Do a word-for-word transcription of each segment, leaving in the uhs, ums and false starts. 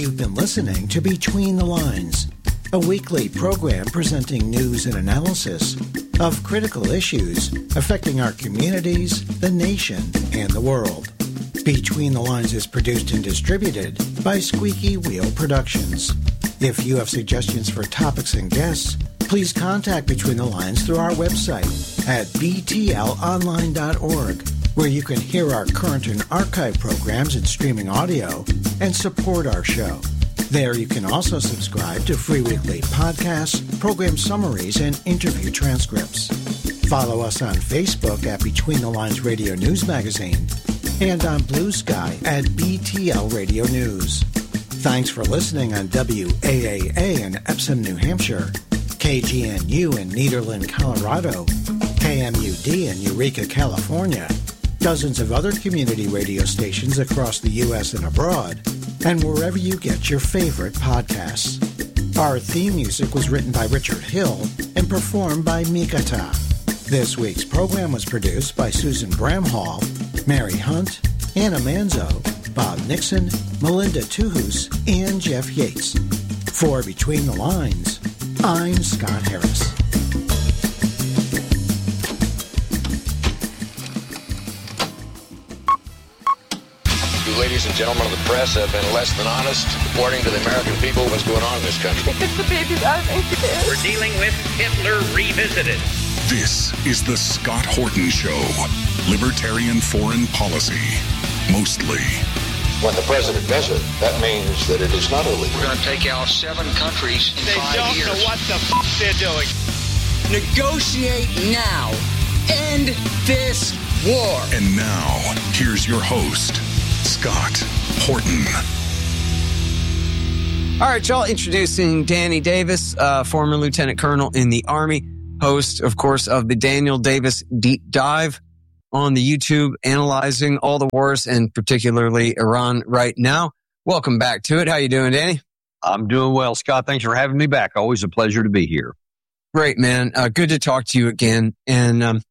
You've been listening to Between the Lines, a weekly program presenting news and analysis of critical issues affecting our communities, the nation, and the world. Between the Lines is produced and distributed by Squeaky Wheel Productions. If you have suggestions for topics and guests, please contact Between the Lines through our website at b t l online dot org, where you can hear our current and archive programs in streaming audio and support our show. There you can also subscribe to free weekly podcasts, program summaries, and interview transcripts. Follow us on Facebook at Between the Lines Radio News Magazine and on Blue Sky at B T L Radio News. Thanks for listening on W A A A in Epsom, New Hampshire, K G N U in Nederland, Colorado, K M U D in Eureka, California, dozens of other community radio stations across the U S and abroad, and wherever you get your favorite podcasts. Our theme music was written by Richard Hill and performed by Mikata. This week's program was produced by Susan Bramhall, Mary Hunt, Anna Manzo, Bob Nixon, Melinda Tuhus, and Jeff Yates. For Between the Lines, I'm Scott Harris. You ladies and gentlemen of the press have been less than honest reporting to the American people what's going on in this country. It's the baby's out of incubator. We're dealing with Hitler revisited. This is the Scott Horton Show. Libertarian foreign policy. Mostly. When the president does it, that means that it is not illegal. We're going to take out seven countries in they five don't years. know what the f*** they're doing. Negotiate now. End this war. And now, here's your host, Scott Horton. All right, y'all, introducing Danny Davis, uh, former lieutenant colonel in the Army, host, of course, of the Daniel Davis Deep Dive on the YouTube, analyzing all the wars and particularly Iran right now. Welcome back to it. How you doing, Danny? I'm doing well, Scott. Thanks for having me back. Always a pleasure to be here. Great, man. Uh, good to talk to you again. And, um,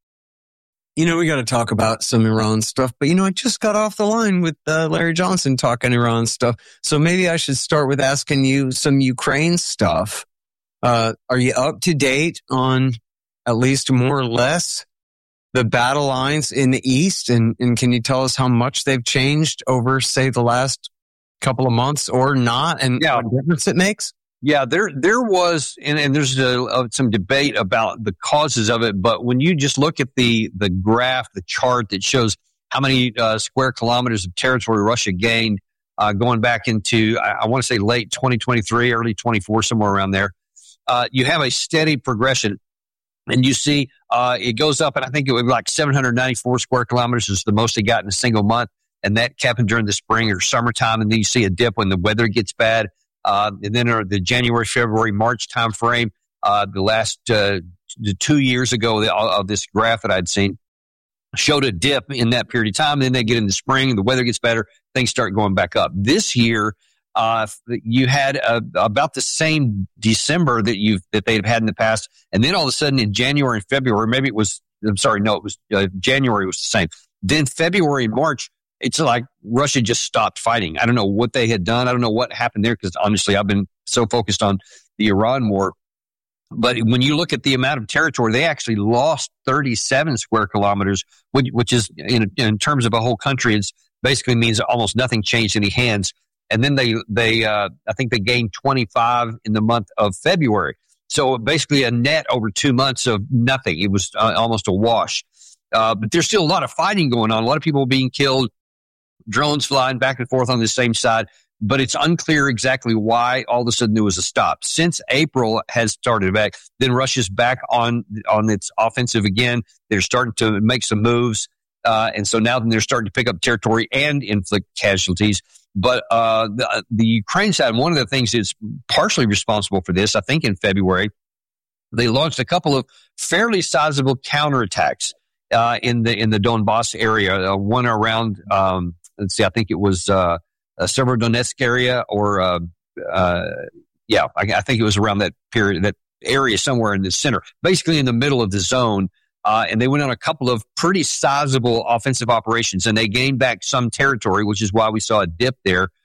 you know, we got to talk about some Iran stuff, but, you know, I just got off the line with uh, Larry Johnson talking Iran stuff. So maybe I should start with asking you some Ukraine stuff. Uh, are you up to date on at least more or less the battle lines in the East? And, and can you tell us how much they've changed over, say, the last couple of months or not, and yeah. what difference it makes? Yeah, there there was, and, and there's a, uh, some debate about the causes of it, but when you just look at the, the graph, the chart that shows how many uh, square kilometers of territory Russia gained uh, going back into, I, I want to say late twenty twenty-three, early twenty-four, somewhere around there, uh, you have a steady progression. And you see uh, it goes up, and I think it was like seven hundred ninety-four square kilometers is the most they got in a single month, and that happened during the spring or summertime, and then you see a dip when the weather gets bad. Uh, and then uh, the January, February, March time frame, uh, the last uh, the two years ago the, of this graph that I'd seen showed a dip in that period of time. Then they get in the spring, the weather gets better, things start going back up. This year, uh, you had uh, about the same December that you've that they've had in the past, and then all of a sudden in January and February, maybe it was I'm sorry, no, it was uh, January was the same. Then February and March. It's like Russia just stopped fighting. I don't know what they had done. I don't know what happened there because honestly, I've been so focused on the Iran war. But when you look at the amount of territory, they actually lost thirty-seven square kilometers, which, which is in, in terms of a whole country, it basically means almost nothing changed any hands. And then they, they, uh, I think they gained twenty-five in the month of February. So basically a net over two months of nothing. It was uh, almost a wash. Uh, but there's still a lot of fighting going on. A lot of people being killed. Drones flying back and forth on the same side, but it's unclear exactly why all of a sudden there was a stop. Since April has started back, then Russia's back on on its offensive again. They're starting to make some moves, uh, and so now then they're starting to pick up territory and inflict casualties. But uh, the, the Ukraine side, one of the things that's partially responsible for this, I think in February, they launched a couple of fairly sizable counterattacks uh, in the in the Donbass area, uh, one around um, Let's see, I think it was uh, a Severodonetsk area or, uh, uh, yeah, I, I think it was around that period, that area somewhere in the center, basically in the middle of the zone. Uh, and they went on a couple of pretty sizable offensive operations, and they gained back some territory, which is why we saw a dip there.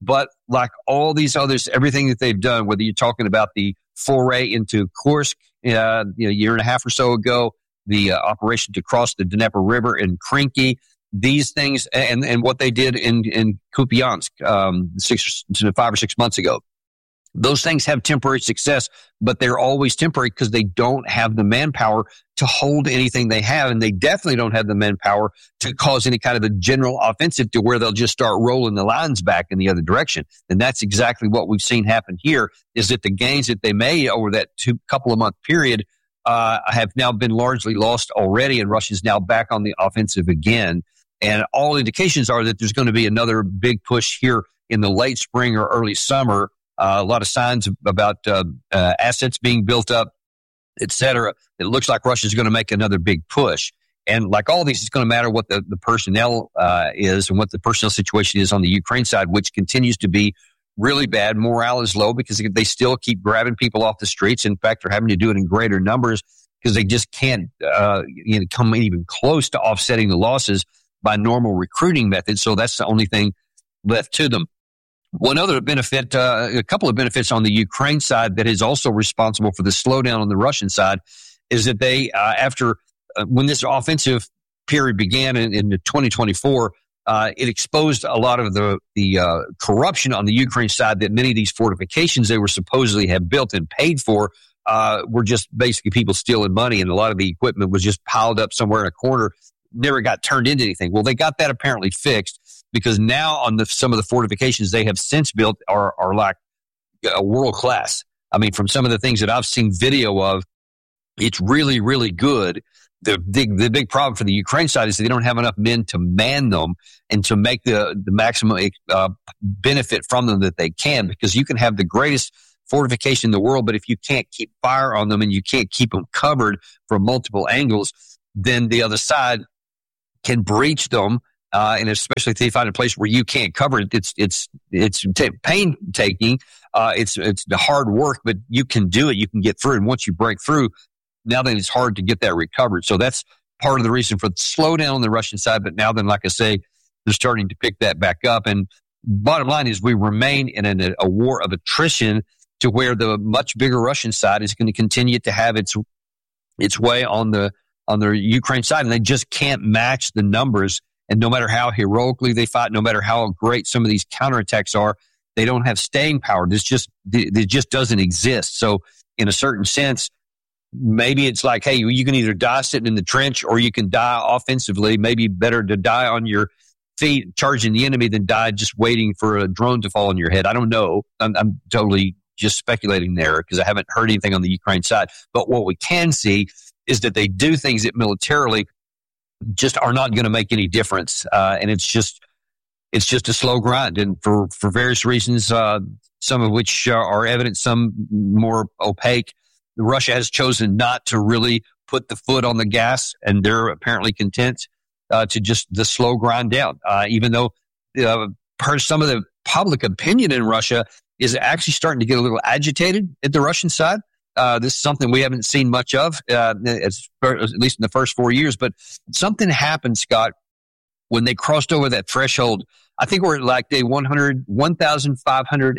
But like all these others, everything that they've done, whether you're talking about the foray into Kursk uh, you know, a year and a half or so ago, the uh, operation to cross the Dnieper River in Krinky, these things, and, and what they did in, in Kupiansk um, six, five or six months ago. Those things have temporary success, but they're always temporary because they don't have the manpower to hold anything they have, and they definitely don't have the manpower to cause any kind of a general offensive to where they'll just start rolling the lines back in the other direction. And that's exactly what we've seen happen here, is that the gains that they made over that two couple of month period uh, have now been largely lost already, and Russia's now back on the offensive again. And all indications are that there's going to be another big push here in the late spring or early summer. Uh, a lot of signs about uh, uh, assets being built up, et cetera. It looks like Russia's going to make another big push. And like all these, it's going to matter what the, the personnel uh, is and what the personnel situation is on the Ukraine side, which continues to be really bad. Morale is low because they still keep grabbing people off the streets. In fact, they're having to do it in greater numbers because they just can't uh, you know, come even close to offsetting the losses by normal recruiting methods. So that's the only thing left to them. One other benefit, uh, a couple of benefits on the Ukraine side that is also responsible for the slowdown on the Russian side is that they, uh, after, uh, when this offensive period began in, in twenty twenty-four, uh, it exposed a lot of the, the, uh, corruption on the Ukraine side, that many of these fortifications they were supposedly have built and paid for, uh, were just basically people stealing money, and a lot of the equipment was just piled up somewhere in a corner, never got turned into anything. Well, they got that apparently fixed, because now on the, some of the fortifications they have since built are, are like uh, world class. I mean, from some of the things that I've seen video of, it's really, really good. The big, the big problem for the Ukraine side is they don't have enough men to man them and to make the, the maximum uh, benefit from them that they can, because you can have the greatest fortification in the world, but if you can't keep fire on them and you can't keep them covered from multiple angles, then the other side can breach them. Uh, and especially if they find a place where you can't cover it, it's, it's, it's t- painstaking. Uh, it's, it's the hard work, but you can do it. You can get through. And once you break through, now then it's hard to get that recovered. So that's part of the reason for the slowdown on the Russian side. But now then, like I say, they're starting to pick that back up. And bottom line is we remain in an, a war of attrition, to where the much bigger Russian side is going to continue to have its, its way on the, on the Ukraine side. And they just can't match the numbers. And no matter how heroically they fight, no matter how great some of these counterattacks are, they don't have staying power. This just, it just doesn't exist. So in a certain sense, maybe it's like, hey, you can either die sitting in the trench or you can die offensively. Maybe better to die on your feet charging the enemy than die just waiting for a drone to fall on your head. I don't know. I'm, I'm totally just speculating there because I haven't heard anything on the Ukraine side. But what we can see is that they do things that militarily just are not going to make any difference. Uh, and it's just, it's just a slow grind. And for, for various reasons, uh, some of which are evident, some more opaque, Russia has chosen not to really put the foot on the gas, and they're apparently content, uh, to just the slow grind down. Uh, even though, uh, per some of the public opinion in Russia is actually starting to get a little agitated at the Russian side. Uh, this is something we haven't seen much of, uh, as, at least in the first four years. But something happened, Scott, when they crossed over that threshold. I think we're at like day one hundred, one thousand five hundred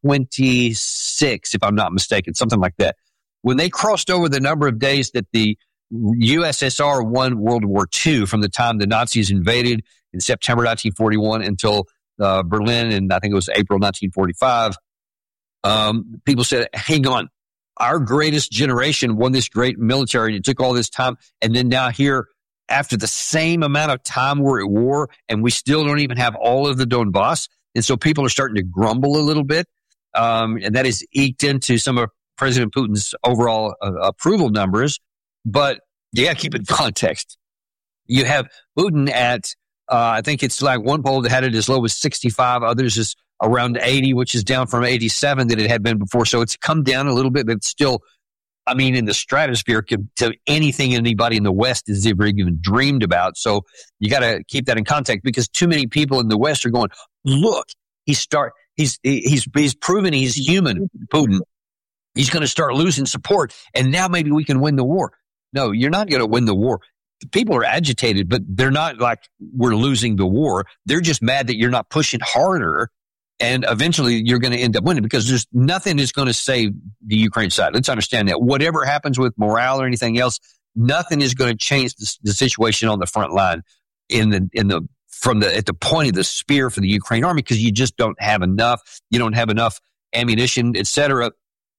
twenty-six, if I'm not mistaken, something like that. When they crossed over the number of days that the U S S R won World War Two, from the time the Nazis invaded in September nineteen forty-one until uh, Berlin, and I think it was April nineteen forty-five, um, people said, hang on. Our greatest generation won this great military, and it took all this time. And then now here, after the same amount of time we're at war, and we still don't even have all of the Donbass. And so people are starting to grumble a little bit. Um, and that is eked into some of President Putin's overall uh, approval numbers. But you got to keep it in context. You have Putin at, uh, I think it's like one poll that had it as low as sixty-five, others is around eighty, which is down from eighty-seven that it had been before. So it's come down a little bit, but it's still, I mean, in the stratosphere to anything anybody in the West has ever even dreamed about. So you got to keep that in context, because too many people in the West are going, look, he's start, he's, he's, he's proven he's human, Putin. He's going to start losing support, and now maybe we can win the war. No, you're not going to win the war. People are agitated, but they're not like we're losing the war. They're just mad that you're not pushing harder And eventually you're going to end up winning because there's nothing is going to save the Ukraine side. Let's understand that. Whatever happens with morale or anything else, nothing is going to change the, the situation on the front line in the, in the, from the, at the point of the spear for the Ukraine army, because you just don't have enough. You don't have enough ammunition, et cetera.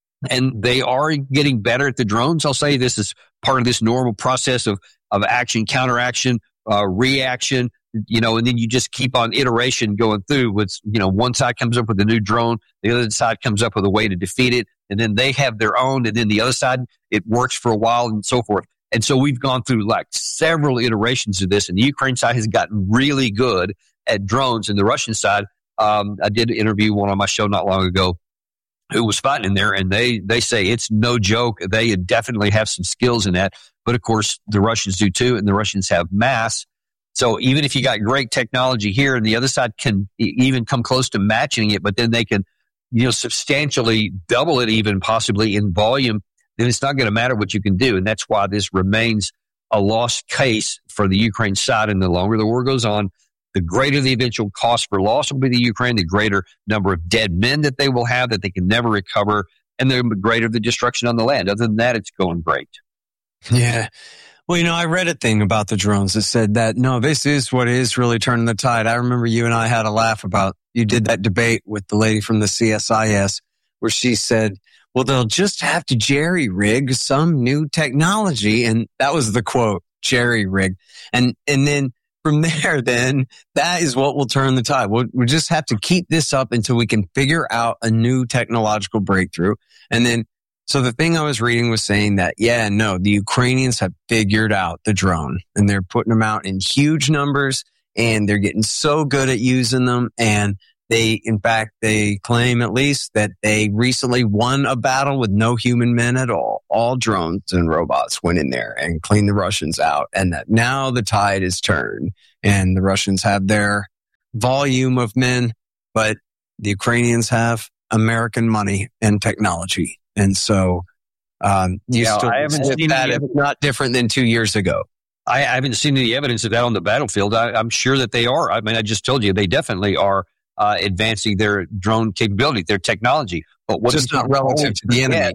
And they are getting better at the drones. I'll say this is part of this normal process of, of action, counteraction, uh, reaction, you know, and then you just keep on iteration going through with, you know, one side comes up with a new drone, the other side comes up with a way to defeat it, and then they have their own, and then the other side, it works for a while and so forth. And so we've gone through like several iterations of this, and the Ukraine side has gotten really good at drones, and the Russian side, um, I did interview one on my show not long ago who was fighting in there, and they, they say it's no joke. They definitely have some skills in that, but of course the Russians do too, and the Russians have mass. So even if you got great technology here and the other side can even come close to matching it, but then they can, you know, substantially double it even possibly in volume, then it's not going to matter what you can do. And that's why this remains a lost case for the Ukraine side. And the longer the war goes on, the greater the eventual cost for loss will be the Ukraine, the greater number of dead men that they will have that they can never recover, and the greater the destruction on the land. Other than that, it's going great. Yeah. Well, you know, I read a thing about the drones that said that, no, this is what is really turning the tide. I remember you and I had a laugh about, you did that debate with the lady from the C S I S where she said, well, they'll just have to jerry-rig some new technology. And that was the quote, jerry-rig. And, and then from there, then that is what will turn the tide. We'll, we'll just have to keep this up until we can figure out a new technological breakthrough. And then So the thing I was reading was saying that, yeah, no, the Ukrainians have figured out the drone and they're putting them out in huge numbers and they're getting so good at using them. And they, in fact, they claim at least that they recently won a battle with no human men at all. All drones and robots went in there and cleaned the Russians out, and that now the tide is turned and the Russians have their volume of men, but the Ukrainians have American money and technology. And so, um, you yeah, still I haven't seen that it's not different than two years ago. I haven't seen any evidence of that on the battlefield. I, I'm sure that they are. I mean, I just told you they definitely are uh, advancing their drone capability, their technology. But what's just not relative to the enemy.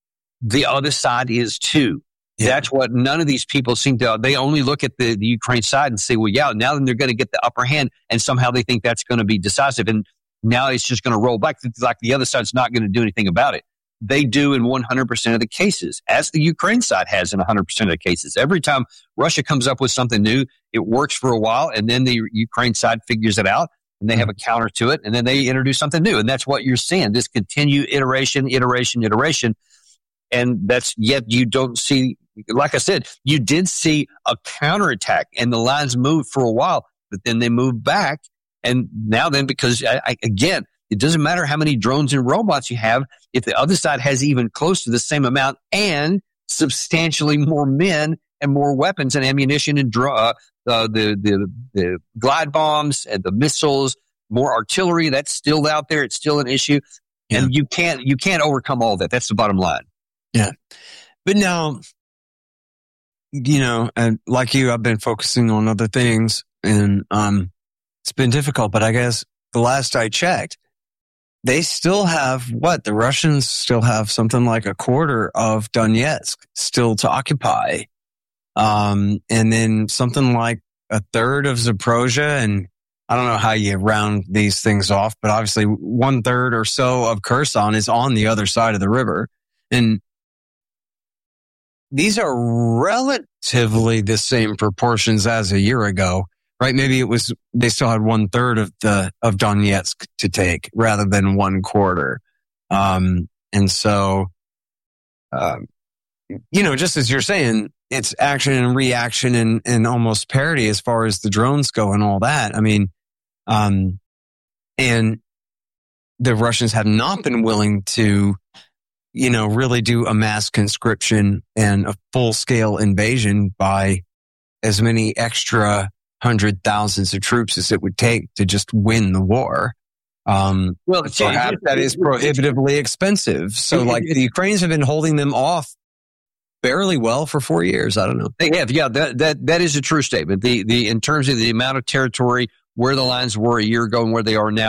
The other side is too. Yeah. That's what none of these people seem to. They only look at the, the Ukraine side and say, well, yeah, now then they're going to get the upper hand, and somehow they think that's going to be decisive. And now it's just going to roll back. It's like the other side's not going to do anything about it. They do in one hundred percent of the cases, as the Ukraine side has in one hundred percent of the cases. Every time Russia comes up with something new, it works for a while, and then the Ukraine side figures it out, and they have a counter to it, and then they introduce something new. And that's what you're seeing, this continued iteration, iteration, iteration. And that's yet you don't see, like I said, you did see a counterattack, and the lines moved for a while, but then they moved back. And now then, because, I, I, again, it doesn't matter how many drones and robots you have, if the other side has even close to the same amount and substantially more men and more weapons and ammunition and dro- uh, uh, the, the the glide bombs and the missiles, more artillery, that's still out there. It's still an issue. Yeah. And you can't you can't overcome all that. That's the bottom line. Yeah. But now, you know, and like you, I've been focusing on other things, and um, it's been difficult. But I guess the last I checked, they still have what? The Russians still have something like a quarter of Donetsk still to occupy. Um, and then something like a third of Zaporozhye. And I don't know how you round these things off, but obviously one third or so of Kherson is on the other side of the river. And these are relatively the same proportions as a year ago. Right, maybe it was they still had one third of the of Donetsk to take rather than one quarter, um, and so, um, you know, just as you're saying, it's action and reaction and, and almost parity as far as the drones go and all that. I mean, um, and the Russians have not been willing to, you know, really do a mass conscription and a full scale invasion by as many extra hundred thousands of troops as it would take to just win the war. Um, well, perhaps that is prohibitively expensive. So, like, the Ukrainians have been holding them off fairly well for four years. I don't know. They have, yeah. That that that is a true statement. The the in terms of the amount of territory, where the lines were a year ago and where they are now,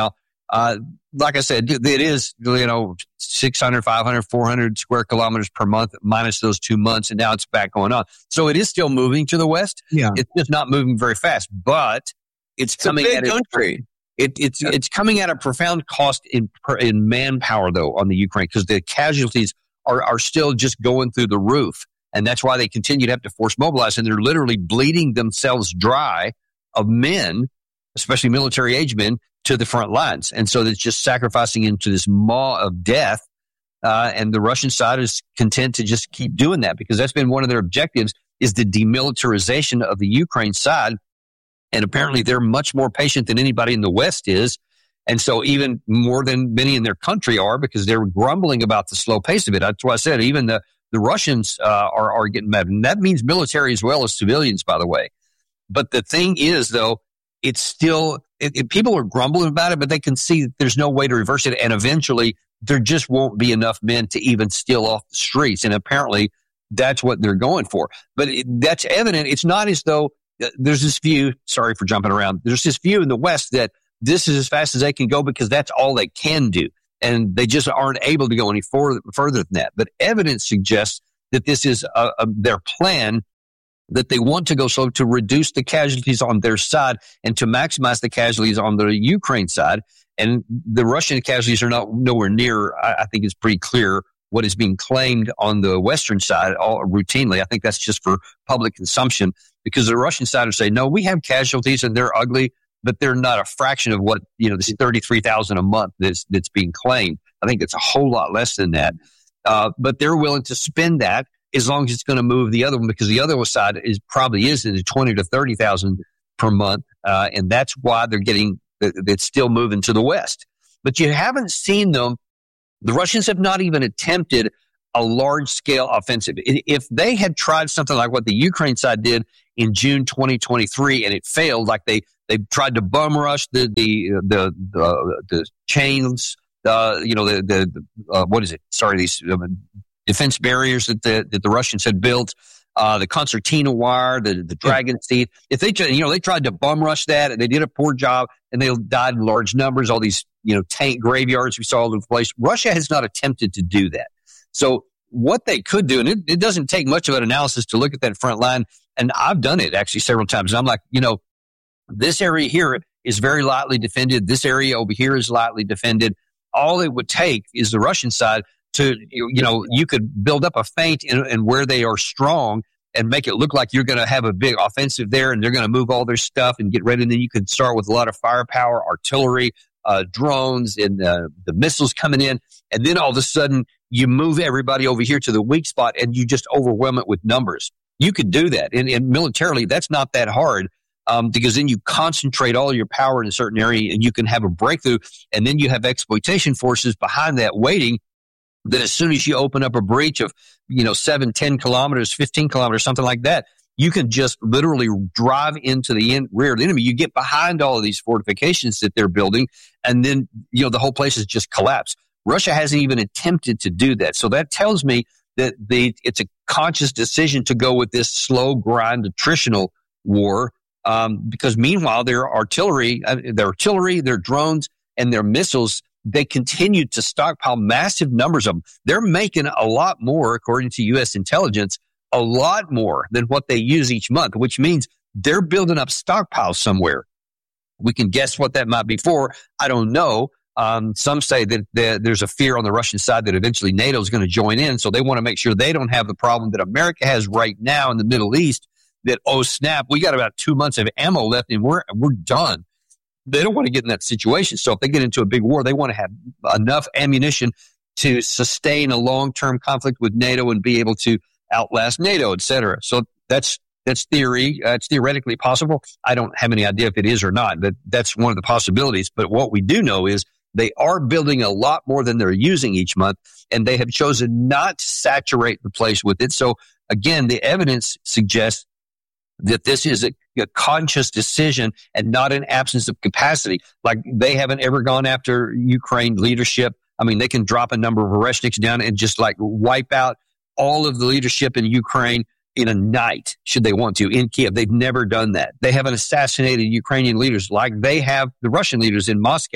Uh, like I said, it is, you know, six hundred, five hundred, four hundred square kilometers per month minus those two months. And now it's back going on. So it is still moving to the west. Yeah. It's just not moving very fast, but it's, It's coming a big at a, country. it, it's, Yeah. it's coming at a profound cost in, per, in manpower though on the Ukraine because the casualties are, are still just going through the roof. And that's why they continue to have to force mobilize. And they're literally bleeding themselves dry of men, especially military age men, to the front lines. And so it's just sacrificing into this maw of death. Uh, and the Russian side is content to just keep doing that because that's been one of their objectives is the demilitarization of the Ukraine side. And apparently they're much more patient than anybody in the West is. And so even more than many in their country are because they're grumbling about the slow pace of it. That's why I said even the, the Russians uh, are, are getting mad. And that means military as well as civilians, by the way. But the thing is, though, it's still, it, it, people are grumbling about it, but they can see that there's no way to reverse it. And eventually there just won't be enough men to even steal off the streets. And apparently that's what they're going for. But it, that's evident. It's not as though uh, there's this view, sorry for jumping around. There's this view in the West that this is as fast as they can go because that's all they can do. And they just aren't able to go any for, further than that. But evidence suggests that this is a, a, their plan, that they want to go slow to reduce the casualties on their side and to maximize the casualties on the Ukraine side. And the Russian casualties are not nowhere near, I, I think it's pretty clear what is being claimed on the Western side all routinely. I think that's just for public consumption because the Russian side would say, no, we have casualties and they're ugly, but they're not a fraction of what, you know, this thirty-three thousand a month that's, that's being claimed. I think it's a whole lot less than that. Uh, but they're willing to spend that as long as it's going to move the other one, because the other side is probably is in the twenty to thirty thousand per month. Uh, and that's why they're getting, it's still moving to the West. But you haven't seen them. The Russians have not even attempted a large scale offensive. If they had tried something like what the Ukraine side did in June twenty twenty-three and it failed, like they, they tried to bum rush the, the, the, the, the chains, uh, you know, the, the, uh, what is it? Sorry, these uh, defense barriers that the, that the Russians had built, uh, the concertina wire, the, the dragon's teeth. If they, you know, they tried to bum rush that and they did a poor job and they died in large numbers, all these, you know, tank graveyards we saw all over the place. Russia has not attempted to do that. So what they could do, and it, it doesn't take much of an analysis to look at that front line. And I've done it actually several times. And I'm like, you know, this area here is very lightly defended. This area over here is lightly defended. All it would take is the Russian side to, you know, you could build up a feint in, in where they are strong and make it look like you're going to have a big offensive there and they're going to move all their stuff and get ready. And then you could start with a lot of firepower, artillery, uh, drones, and uh, the missiles coming in. And then all of a sudden you move everybody over here to the weak spot and you just overwhelm it with numbers. You could do that. And, and militarily, that's not that hard. Um, because then you concentrate all your power in a certain area and you can have a breakthrough. And then you have exploitation forces behind that waiting that as soon as you open up a breach of, you know, seven, ten kilometers, fifteen kilometers, something like that, you can just literally drive into the in, rear of the enemy. You get behind all of these fortifications that they're building and then, you know, the whole place is just collapsed. Russia hasn't even attempted to do that. So that tells me that the, it's a conscious decision to go with this slow grind attritional war. Um, because meanwhile, their artillery, uh, their artillery, their drones, and their missiles, they continue to stockpile massive numbers of them. They're making a lot more, according to U S intelligence, a lot more than what they use each month, which means they're building up stockpiles somewhere. We can guess what that might be for. I don't know. Um, some say that the, there's a fear on the Russian side that eventually NATO is going to join in, so they want to make sure they don't have the problem that America has right now in the Middle East. That, oh, snap, we got about two months of ammo left and we're we're done. They don't want to get in that situation. So if they get into a big war, they want to have enough ammunition to sustain a long-term conflict with NATO and be able to outlast NATO, et cetera. So that's that's theory. Uh, it's theoretically possible. I don't have any idea if it is or not, but that's one of the possibilities. But what we do know is they are building a lot more than they're using each month, and they have chosen not to saturate the place with it. So again, the evidence suggests that this is a, a conscious decision and not an absence of capacity. Like they haven't ever gone after Ukraine leadership. I mean, they can drop a number of Oreshniks down and just like wipe out all of the leadership in Ukraine in a night, should they want to, in Kiev. They've never done that. They haven't assassinated Ukrainian leaders like they have the Russian leaders in Moscow.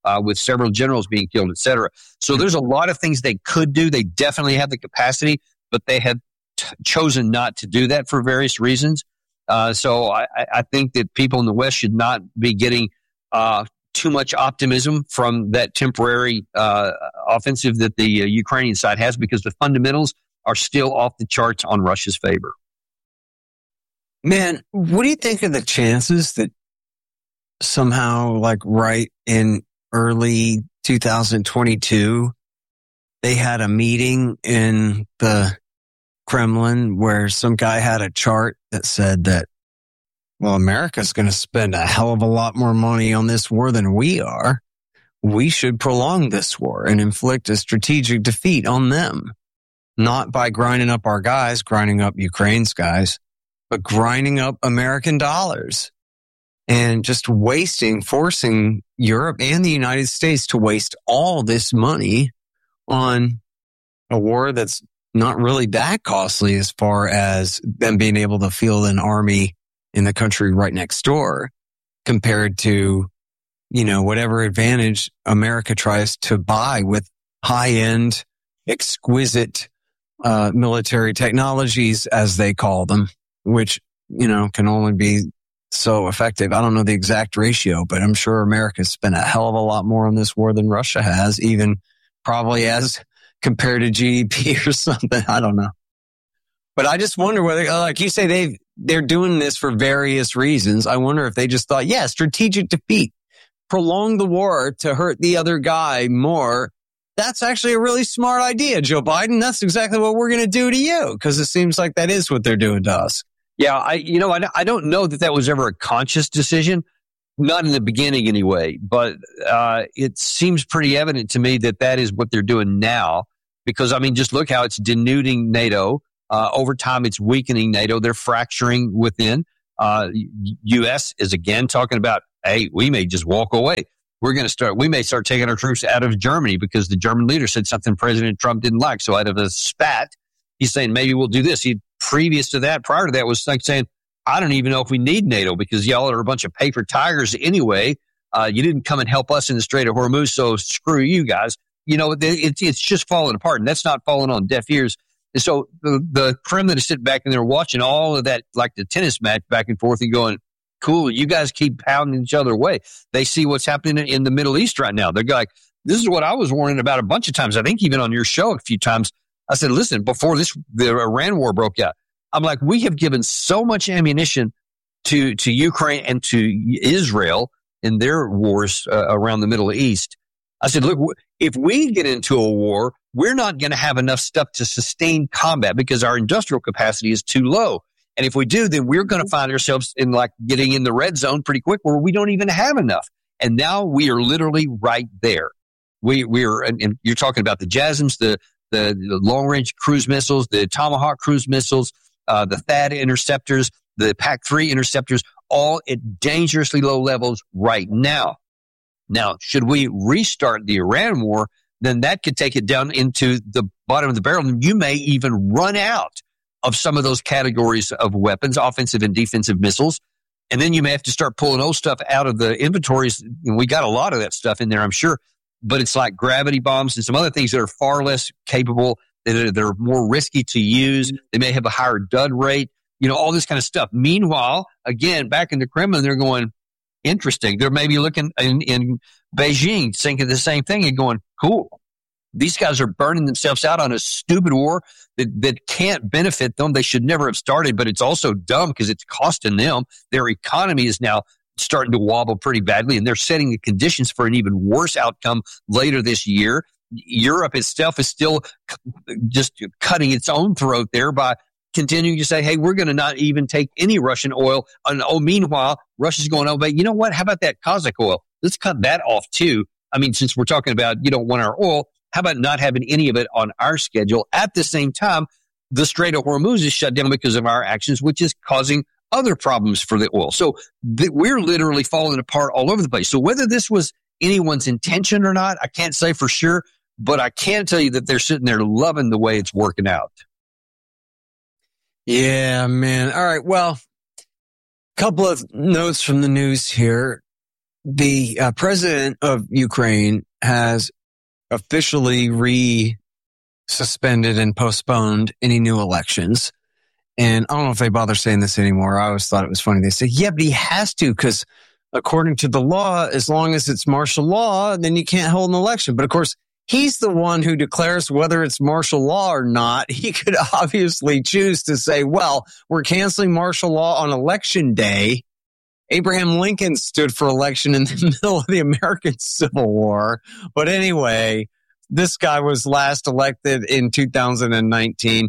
uh, with several generals being killed, et cetera. So there's a lot of things they could do. They definitely have the capacity, but they have t- chosen not to do that for various reasons. Uh, so I, I think that people in the West should not be getting uh, too much optimism from that temporary uh, offensive that the uh, Ukrainian side has, because the fundamentals are still off the charts on Russia's favor. Man, what do you think of the chances that somehow, like right in early two thousand twenty-two, they had a meeting in the Kremlin where some guy had a chart that said that, well, America's going to spend a hell of a lot more money on this war than we are. We should prolong this war and inflict a strategic defeat on them, not by grinding up our guys, grinding up Ukraine's guys, but grinding up American dollars and just wasting, forcing Europe and the United States to waste all this money on a war that's not really that costly as far as them being able to field an army in the country right next door compared to, you know, whatever advantage America tries to buy with high-end, exquisite uh, military technologies, as they call them, which, you know, can only be so effective. I don't know the exact ratio, but I'm sure America's spent a hell of a lot more on this war than Russia has, even probably as compared to G D P or something. I don't know. But I just wonder whether, like you say, they've, they're doing this for various reasons. I wonder if they just thought, yeah, strategic defeat, prolong the war to hurt the other guy more. That's actually a really smart idea, Joe Biden. That's exactly what we're going to do to you, because it seems like that is what they're doing to us. Yeah, I, you know, I, I don't know that that was ever a conscious decision, not in the beginning anyway, but uh, it seems pretty evident to me that that is what they're doing now, because, I mean, just look how it's denuding NATO. Uh, over time, it's weakening NATO. They're fracturing within. Uh, U S is again talking about, hey, we may just walk away. We're going to start, we may start taking our troops out of Germany because the German leader said something President Trump didn't like. So out of a spat, he's saying, maybe we'll do this. He, previous to that, prior to that, was like saying, I don't even know if we need NATO because y'all are a bunch of paper tigers anyway. Uh, you didn't come and help us in the Strait of Hormuz, so screw you guys. You know, it, it, it's just falling apart, and that's not falling on deaf ears. And so the, the Kremlin is sitting back and they're watching all of that, like the tennis match back and forth, and going, cool, you guys keep pounding each other away. They see what's happening in the Middle East right now. They're like, this is what I was warning about a bunch of times. I think even on your show a few times, I said, listen, before this, the Iran war broke out, I'm like, we have given so much ammunition to, to Ukraine and to Israel in their wars uh, around the Middle East. I said, look, if we get into a war, we're not going to have enough stuff to sustain combat because our industrial capacity is too low. And if we do, then we're going to find ourselves in like getting in the red zone pretty quick where we don't even have enough. And now we are literally right there. We, we're, and, and you're talking about the JASSMs, the, the, the long range cruise missiles, the Tomahawk cruise missiles, uh, the THAAD interceptors, the P A C three interceptors, all at dangerously low levels right now. Now, should we restart the Iran war, then that could take it down into the bottom of the barrel, and you may even run out of some of those categories of weapons, offensive and defensive missiles. And then you may have to start pulling old stuff out of the inventories. And we got a lot of that stuff in there, I'm sure. But it's like gravity bombs and some other things that are far less capable, that are, that are more risky to use. They may have a higher dud rate, you know, all this kind of stuff. Meanwhile, again, back in the Kremlin, they're going, interesting. They're maybe looking in, in Beijing, thinking the same thing and going, cool. These guys are burning themselves out on a stupid war that, that can't benefit them. They should never have started, but it's also dumb because it's costing them. Their economy is now starting to wobble pretty badly, and they're setting the conditions for an even worse outcome later this year. Europe itself is still just cutting its own throat there by continuing to say, hey, we're going to not even take any Russian oil. And oh, meanwhile, Russia's going, oh, but you know what? How about that Kazakh oil? Let's cut that off too. I mean, since we're talking about you don't want our oil, how about not having any of it on our schedule? At the same time, the Strait of Hormuz is shut down because of our actions, which is causing other problems for the oil. So th- we're literally falling apart all over the place. So whether this was anyone's intention or not, I can't say for sure, but I can tell you that they're sitting there loving the way it's working out. Yeah, man. All right. Well, couple of notes from the news here. the uh, president of Ukraine has officially re-suspended and postponed any new elections. And I don't know if they bother saying this anymore. I always thought it was funny. They say, yeah, but he has to, because according to the law, as long as it's martial law, then you can't hold an election. But of course, he's the one who declares whether it's martial law or not. He could obviously choose to say, well, we're canceling martial law on election day. Abraham Lincoln stood for election in the middle of the American Civil War. But anyway, this guy was last elected in two thousand nineteen.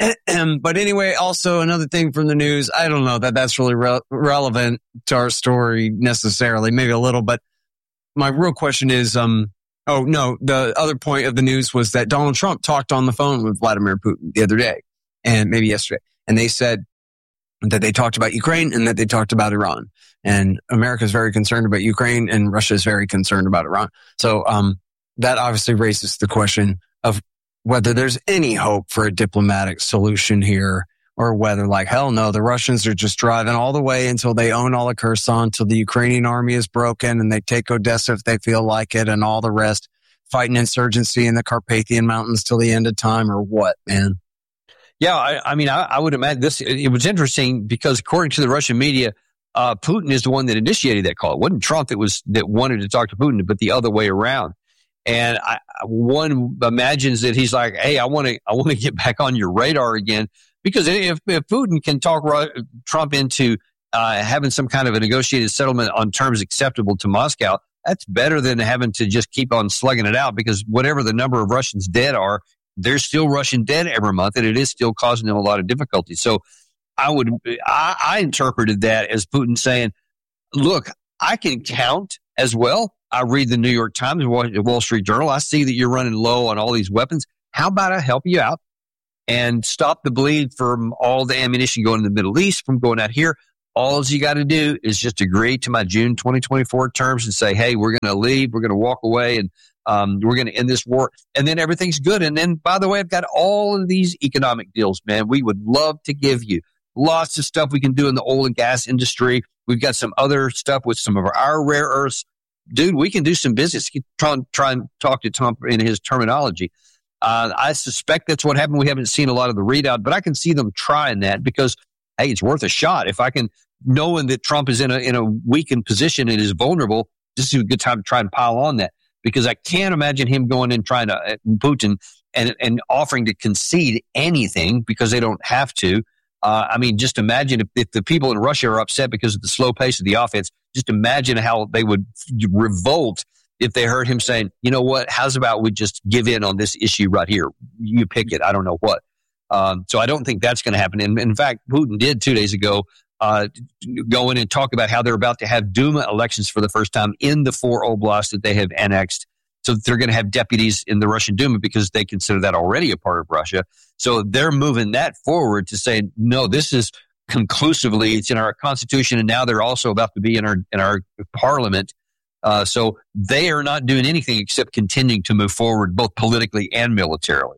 But anyway, also another thing from the news, I don't know that that's really re- relevant to our story necessarily, maybe a little, but my real question is, um, oh no, the other point of the news was that Donald Trump talked on the phone with Vladimir Putin the other day, and maybe yesterday, and they said that they talked about Ukraine and that they talked about Iran. And America is very concerned about Ukraine, and Russia is very concerned about Iran. So um, that obviously raises the question of whether there's any hope for a diplomatic solution here, or whether, like, hell no, the Russians are just driving all the way until they own all of Kherson, until the Ukrainian army is broken and they take Odessa if they feel like it, and all the rest, fighting insurgency in the Carpathian Mountains till the end of time, or what, man? Yeah, I, I mean, I, I would imagine this. It, it was interesting because according to the Russian media, uh, Putin is the one that initiated that call. It wasn't Trump that was that wanted to talk to Putin, but the other way around. And I, one imagines that he's like, "Hey, I want to, I want to get back on your radar again." Because if, if Putin can talk Trump into uh, having some kind of a negotiated settlement on terms acceptable to Moscow, that's better than having to just keep on slugging it out. Because whatever the number of Russians dead are, there's still Russian dead every month, and it is still causing them a lot of difficulty. So, I would, I, I interpreted that as Putin saying, "Look, I can count as well. I read the New York Times, Wall Street Journal. I see that you're running low on all these weapons. How about I help you out and stop the bleed from all the ammunition going to the Middle East from going out here? All you got to do is just agree to my June twenty twenty-four terms and say, hey, we're going to leave. We're going to walk away, and um, we're going to end this war. And then everything's good. And then, by the way, I've got all of these economic deals, man. We would love to give you lots of stuff we can do in the oil and gas industry. We've got some other stuff with some of our, our rare earths. Dude, we can do some business. Try, try and talk to Trump in his terminology. Uh, I suspect that's what happened. We haven't seen a lot of the readout, but I can see them trying that because, hey, it's worth a shot. If I can, knowing that Trump is in a in a weakened position and is vulnerable, this is a good time to try and pile on that, because I can't imagine him going and trying to uh, Putin and and offering to concede anything because they don't have to. Uh, I mean, just imagine if, if the people in Russia are upset because of the slow pace of the offense. Just imagine how they would revolt if they heard him saying, you know what, how's about we just give in on this issue right here? You pick it. I don't know what. Um, so I don't think that's going to happen. And in fact, Putin did two days ago uh, go in and talk about how they're about to have Duma elections for the first time in the four oblasts that they have annexed. So they're going to have deputies in the Russian Duma because they consider that already a part of Russia. So they're moving that forward to say, no, this is conclusively, it's in our constitution, and now they're also about to be in our in our parliament. Uh, so they are not doing anything except continuing to move forward, both politically and militarily.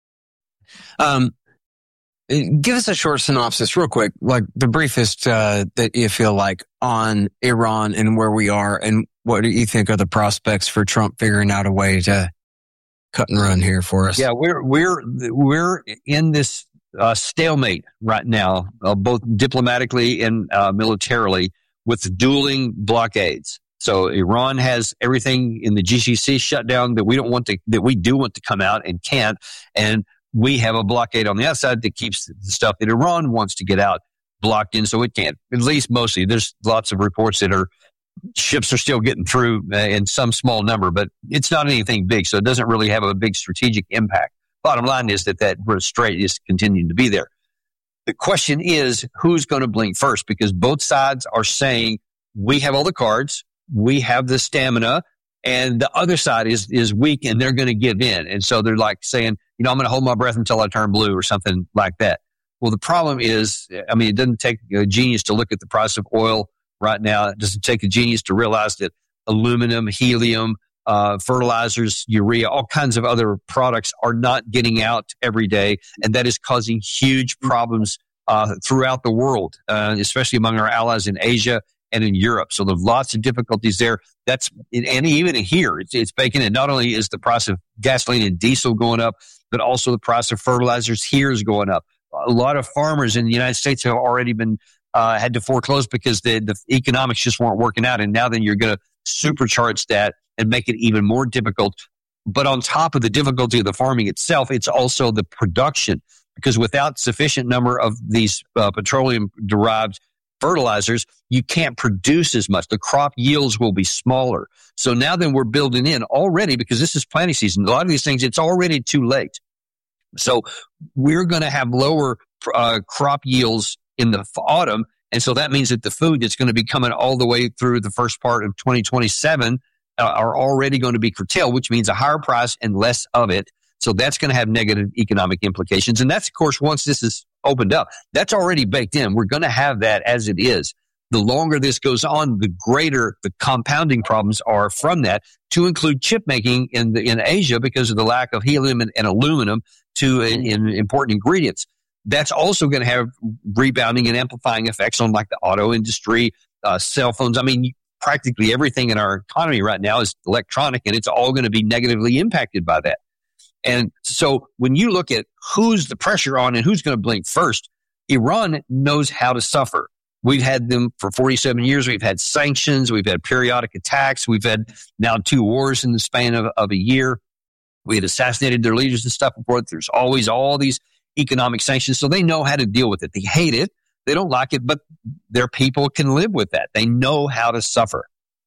Um, give us a short synopsis, real quick, like the briefest uh, that you feel like on Iran and where we are, and what do you think are the prospects for Trump figuring out a way to cut and run here for us? Yeah, we're we're we're in this uh, stalemate right now, uh, both diplomatically and uh, militarily, with dueling blockades. So Iran has everything in the G C C shut down that we don't want to, that we do want to come out and can't, and we have a blockade on the outside that keeps the stuff that Iran wants to get out blocked in, so it can't. At least mostly, there's lots of reports that are ships are still getting through uh, in some small number, but it's not anything big, so it doesn't really have a big strategic impact. Bottom line is that that strait is continuing to be there. The question is, who's going to blink first? Because both sides are saying, we have all the cards, we have the stamina, and the other side is is weak, and they're going to give in. And so they're like saying, you know, I'm going to hold my breath until I turn blue or something like that. Well, the problem is, I mean, it doesn't take a genius to look at the price of oil right now. It doesn't take a genius to realize that aluminum, helium, uh, fertilizers, urea, all kinds of other products are not getting out every day. And that is causing huge problems uh, throughout the world, uh, especially among our allies in Asia and in Europe. So there's lots of difficulties there. That's, and even here, it's, it's baking in. Not only is the price of gasoline and diesel going up, but also the price of fertilizers here is going up. A lot of farmers in the United States have already been, uh, had to foreclose because the, the economics just weren't working out. And now then you're going to supercharge that and make it even more difficult. But on top of the difficulty of the farming itself, it's also the production, because without sufficient number of these uh, petroleum-derived fertilizers, you can't produce as much. The crop yields will be smaller. So now then we're building in already, because this is planting season. A lot of these things, it's already too late. So we're going to have lower uh, crop yields in the autumn. And so that means that the food that's going to be coming all the way through the first part of twenty twenty-seven uh, are already going to be curtailed, which means a higher price and less of it. So that's going to have negative economic implications. And that's, of course, once this is opened up, that's already baked in. We're going to have that as it is. The longer this goes on, the greater the compounding problems are from that, to include chip making in the, in Asia because of the lack of helium and, and aluminum to in, in important ingredients. That's also going to have rebounding and amplifying effects on like the auto industry, uh, cell phones. I mean, practically everything in our economy right now is electronic, and it's all going to be negatively impacted by that. And so when you look at who's the pressure on and who's going to blink first, Iran knows how to suffer. We've had them for forty-seven years. We've had sanctions. We've had periodic attacks. We've had now two wars in the span of, of a year. We had assassinated their leaders and stuff before. There's always all these economic sanctions. So they know how to deal with it. They hate it. They don't like it, but their people can live with that. They know how to suffer.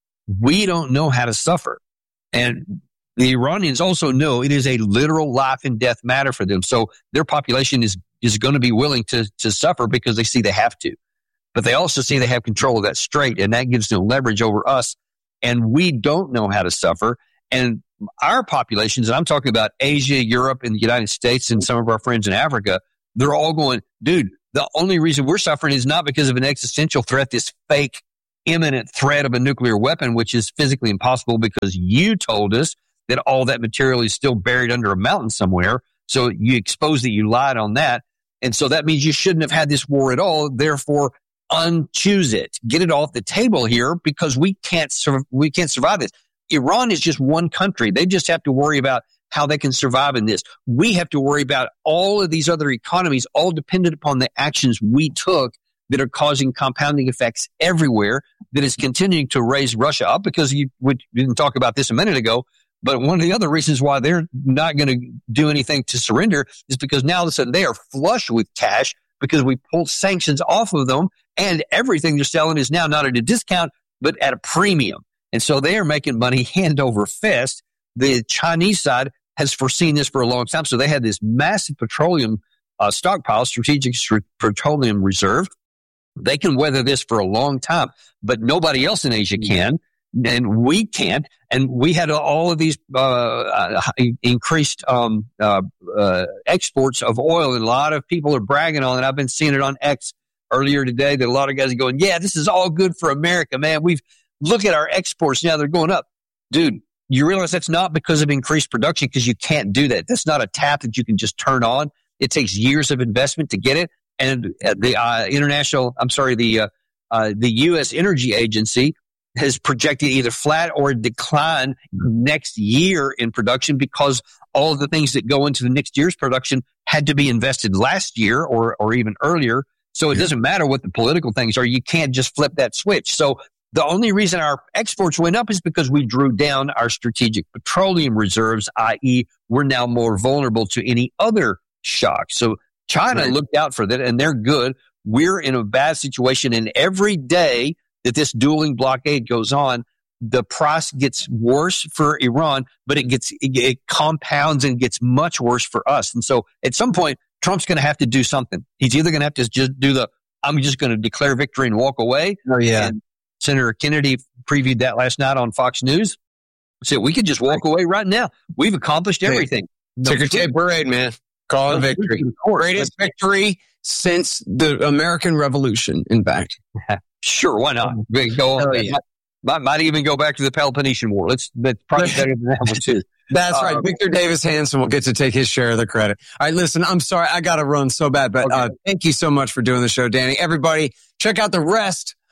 We don't know how to suffer. And the Iranians also know it is a literal life and death matter for them. So their population is, is going to be willing to, to suffer because they see they have to. But they also see they have control of that strait, and that gives them leverage over us. And we don't know how to suffer. And our populations, and I'm talking about Asia, Europe, and the United States, and some of our friends in Africa, they're all going, dude, the only reason we're suffering is not because of an existential threat, this fake imminent threat of a nuclear weapon, which is physically impossible because you told us that all that material is still buried under a mountain somewhere. So you exposed that you lied on that. And so that means you shouldn't have had this war at all. Therefore, unchoose it. Get it off the table here, because we can't sur- we can't survive this. Iran is just one country. They just have to worry about how they can survive in this. We have to worry about all of these other economies, all dependent upon the actions we took that are causing compounding effects everywhere, that is continuing to raise Russia up, because you we didn't talk about this a minute ago. But one of the other reasons why they're not going to do anything to surrender is because now all of a sudden they are flush with cash, because we pulled sanctions off of them, and everything they're selling is now not at a discount, but at a premium. And so they are making money hand over fist. The Chinese side has foreseen this for a long time. So they had this massive petroleum uh, stockpile, strategic st- petroleum reserve. They can weather this for a long time, but nobody else in Asia can. And we can't. And we had all of these uh, uh, increased um, uh, uh, exports of oil, and a lot of people are bragging on it. I've been seeing it on X earlier today that a lot of guys are going, yeah, this is all good for America, man. We've look at our exports now; they're going up, dude. You realize that's not because of increased production, because you can't do that. That's not a tap that you can just turn on. It takes years of investment to get it. And the uh, international, I'm sorry, the uh, uh, the U S Energy Agency has projected either flat or a decline next year in production, because all of the things that go into the next year's production had to be invested last year or or even earlier. So it doesn't matter what the political things are. You can't just flip that switch. So the only reason our exports went up is because we drew down our strategic petroleum reserves, that is we're now more vulnerable to any other shock. So China right. looked out for that, and they're good. We're in a bad situation, and every day that this dueling blockade goes on, the price gets worse for Iran, but it gets it, it compounds and gets much worse for us. And so at some point, Trump's going to have to do something. He's either going to have to just do the, I'm just going to declare victory and walk away. Oh, yeah. And Senator Kennedy previewed that last night on Fox News. Said we could just walk away right now. We've accomplished everything. No, Ticker tape parade, man. Call it victory. Greatest victory since the American Revolution, in fact. Sure, why not? Go on. Yeah. Might, might, might even go back to the Peloponnesian War. Let's that's probably better than that one too. That's uh, right. Victor Davis Hanson will get to take his share of the credit. All right, listen, I'm sorry. I got to run so bad, but okay. uh, thank you so much for doing the show, Danny. Everybody, check out the rest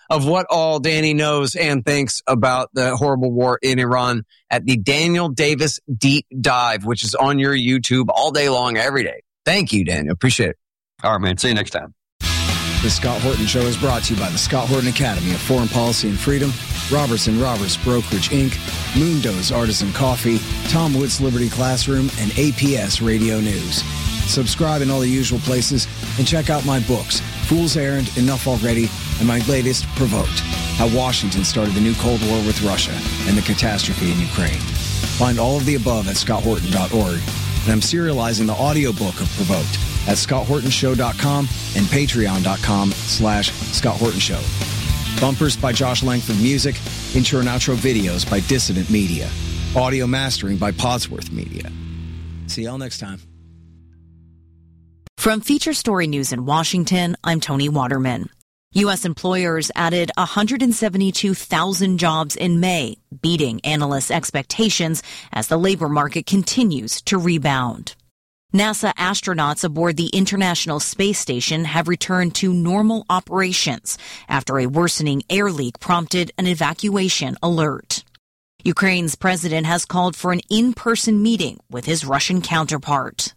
of what all Danny knows and thinks about the horrible war in Iran at the Daniel Davis Deep Dive, which is on your YouTube all day long, every day. Thank you, Daniel. Appreciate it. All right, man. See you next time. The Scott Horton Show is brought to you by the Scott Horton Academy of Foreign Policy and Freedom, Robertson Roberts Brokerage, Incorporated, Moondo's Artisan Coffee, Tom Woods Liberty Classroom, and A P S Radio News. Subscribe in all the usual places and check out my books, Fool's Errand, Enough Already, and my latest, Provoked, How Washington Started the New Cold War with Russia and the Catastrophe in Ukraine. Find all of the above at scott horton dot org, and I'm serializing the audiobook of Provoked at scott horton show dot com and patreon dot com slash Scott Horton Show. Bumpers by Josh Langford Music, intro and outro videos by Dissident Media, audio mastering by Podsworth Media. See y'all next time. From Feature Story News in Washington, I'm Tony Waterman. U S employers added one hundred seventy-two thousand jobs in May, beating analysts' expectations as the labor market continues to rebound. NASA astronauts aboard the International Space Station have returned to normal operations after a worsening air leak prompted an evacuation alert. Ukraine's president has called for an in-person meeting with his Russian counterpart.